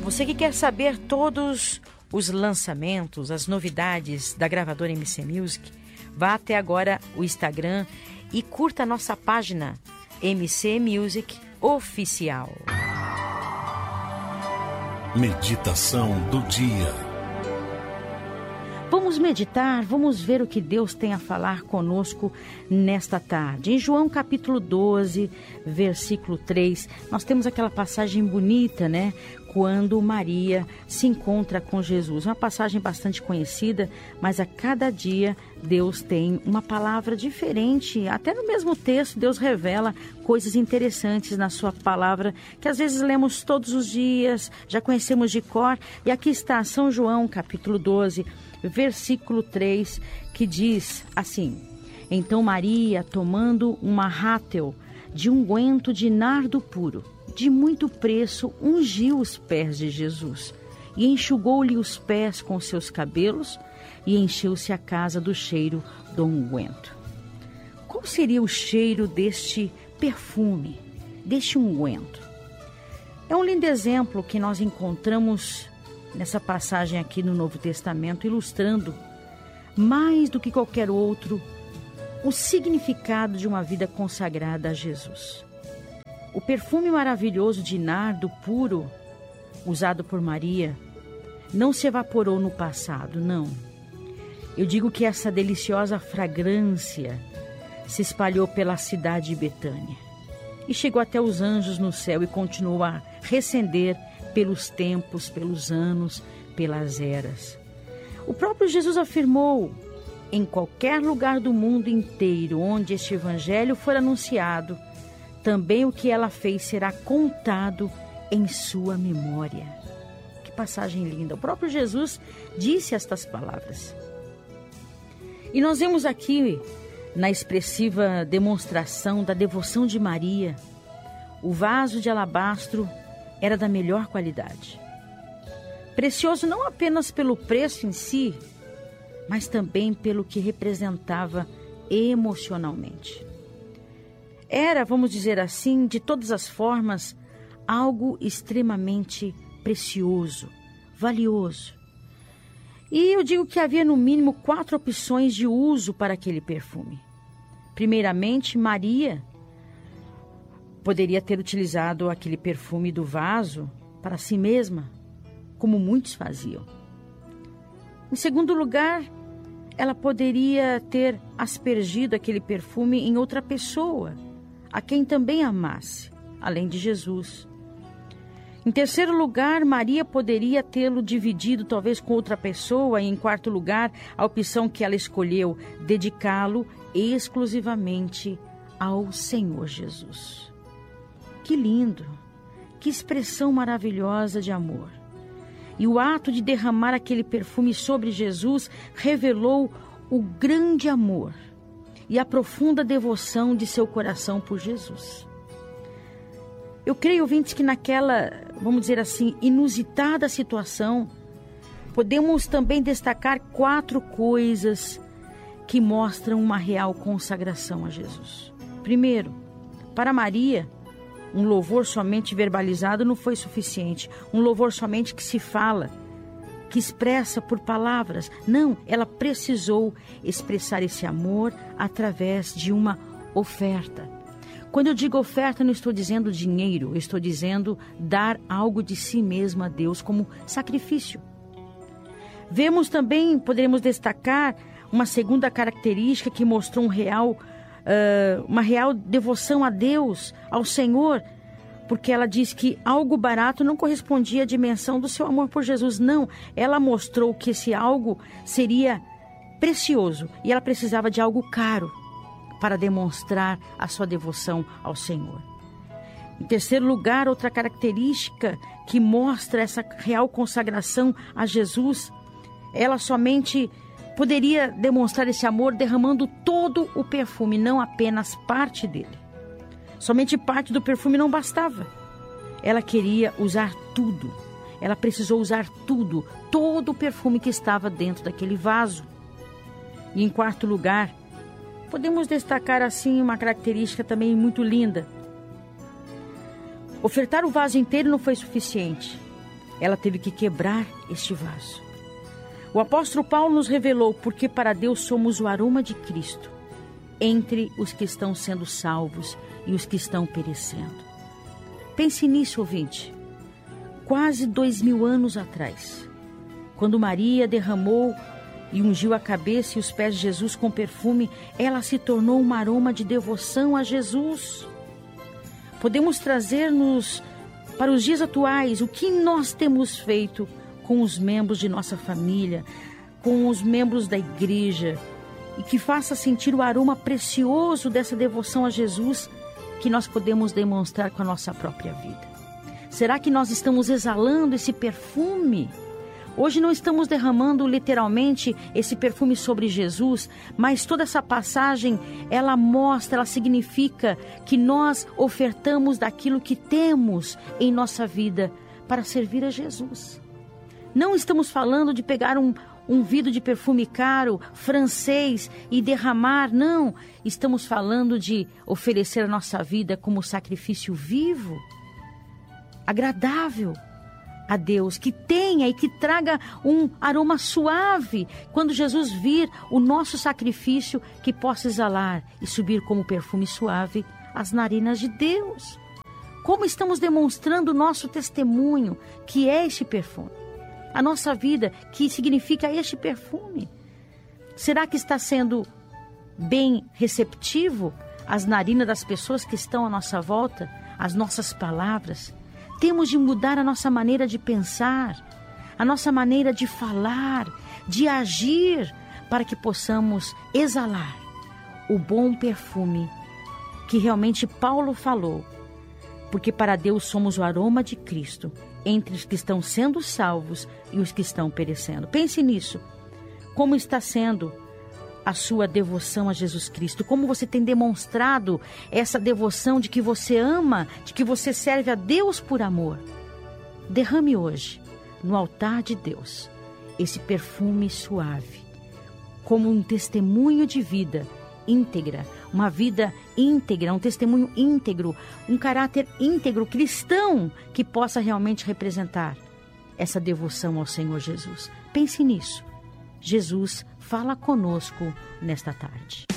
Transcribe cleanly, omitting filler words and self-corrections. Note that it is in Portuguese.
Você que quer saber todos os lançamentos, as novidades da gravadora MC Music, vá até agora o Instagram e curta a nossa página MC Music Oficial. Meditação do dia. Vamos meditar, vamos ver o que Deus tem a falar conosco nesta tarde. Em João capítulo 12, versículo 3, nós temos aquela passagem bonita, né? Quando Maria se encontra com Jesus. Uma passagem bastante conhecida, mas a cada dia Deus tem uma palavra diferente. Até no mesmo texto, Deus revela coisas interessantes na sua palavra, que às vezes lemos todos os dias, já conhecemos de cor. E aqui está São João, capítulo 12, versículo 3, que diz assim: Então Maria, tomando uma rátel de unguento de nardo puro, de muito preço, ungiu os pés de Jesus e enxugou-lhe os pés com seus cabelos e encheu-se a casa do cheiro do unguento. Qual seria o cheiro deste perfume, deste unguento? É um lindo exemplo que nós encontramos nessa passagem aqui no Novo Testamento, ilustrando, mais do que qualquer outro, o significado de uma vida consagrada a Jesus. O perfume maravilhoso de nardo puro, usado por Maria, não se evaporou no passado, não. Eu digo que essa deliciosa fragrância se espalhou pela cidade de Betânia e chegou até os anjos no céu e continuou a recender pelos tempos, pelos anos, pelas eras. O próprio Jesus afirmou: em qualquer lugar do mundo inteiro onde este evangelho for anunciado, também o que ela fez será contado em sua memória. Que passagem linda! O próprio Jesus disse estas palavras. E nós vemos aqui, na expressiva demonstração da devoção de Maria, o vaso de alabastro era da melhor qualidade. Precioso não apenas pelo preço em si, mas também pelo que representava emocionalmente. Era, vamos dizer assim, de todas as formas, algo extremamente precioso, valioso. E eu digo que havia no mínimo 4 opções de uso para aquele perfume. Primeiramente, Maria poderia ter utilizado aquele perfume do vaso para si mesma, como muitos faziam. Em segundo lugar, ela poderia ter aspergido aquele perfume em outra pessoa, a quem também amasse, além de Jesus. Em terceiro lugar, Maria poderia tê-lo dividido talvez com outra pessoa. E em quarto lugar, a opção que ela escolheu, dedicá-lo exclusivamente ao Senhor Jesus. Que lindo! Que expressão maravilhosa de amor! E o ato de derramar aquele perfume sobre Jesus revelou o grande amor e a profunda devoção de seu coração por Jesus. Eu creio, ouvintes, que naquela, vamos dizer assim, inusitada situação, podemos também destacar 4 coisas que mostram uma real consagração a Jesus. Primeiro, para Maria, um louvor somente verbalizado não foi suficiente. Um louvor somente que se fala, que expressa por palavras. Não, ela precisou expressar esse amor através de uma oferta. Quando eu digo oferta, não estou dizendo dinheiro, eu estou dizendo dar algo de si mesma a Deus como sacrifício. Vemos também, poderemos destacar, uma segunda característica que mostrou uma real devoção a Deus, ao Senhor, porque ela diz que algo barato não correspondia à dimensão do seu amor por Jesus. Não, ela mostrou que esse algo seria precioso e ela precisava de algo caro para demonstrar a sua devoção ao Senhor. Em terceiro lugar, outra característica que mostra essa real consagração a Jesus, ela somente poderia demonstrar esse amor derramando todo o perfume, não apenas parte dele. Somente parte do perfume não bastava. Ela queria usar tudo. Ela precisou usar tudo, todo o perfume que estava dentro daquele vaso. E em quarto lugar, podemos destacar assim uma característica também muito linda. Ofertar o vaso inteiro não foi suficiente. ela teve que quebrar este vaso. O apóstolo Paulo nos revelou porque para Deus somos o aroma de Cristo entre os que estão sendo salvos e os que estão perecendo. Pense nisso, ouvinte. Quase 2000 anos atrás, quando Maria derramou e ungiu a cabeça e os pés de Jesus com perfume, ela se tornou um aroma de devoção a Jesus. Podemos trazer-nos para os dias atuais o que nós temos feito com os membros de nossa família, com os membros da igreja, e que faça sentir o aroma precioso dessa devoção a Jesus que nós podemos demonstrar com a nossa própria vida. Será que nós estamos exalando esse perfume? Hoje não estamos derramando literalmente esse perfume sobre Jesus, mas toda essa passagem, ela mostra, ela significa que nós ofertamos daquilo que temos em nossa vida para servir a Jesus. Não estamos falando de pegar um vidro de perfume caro, francês, e derramar, não. Estamos falando de oferecer a nossa vida como sacrifício vivo, agradável a Deus, que tenha e que traga um aroma suave. Quando Jesus vir o nosso sacrifício, que possa exalar e subir como perfume suave às narinas de Deus. Como estamos demonstrando o nosso testemunho, que é este perfume? A nossa vida, que significa este perfume. Será que está sendo bem receptivo às narinas das pessoas que estão à nossa volta, às nossas palavras? Temos de mudar a nossa maneira de pensar, a nossa maneira de falar, de agir, para que possamos exalar o bom perfume que realmente Paulo falou. Porque para Deus somos o aroma de Cristo entre os que estão sendo salvos e os que estão perecendo. Pense nisso. Como está sendo a sua devoção a Jesus Cristo? Como você tem demonstrado essa devoção de que você ama, de que você serve a Deus por amor? Derrame hoje, no altar de Deus, esse perfume suave, como um testemunho de vida íntegra, uma vida íntegra, um testemunho íntegro, um caráter íntegro cristão que possa realmente representar essa devoção ao Senhor Jesus. Pense nisso. Jesus fala conosco nesta tarde.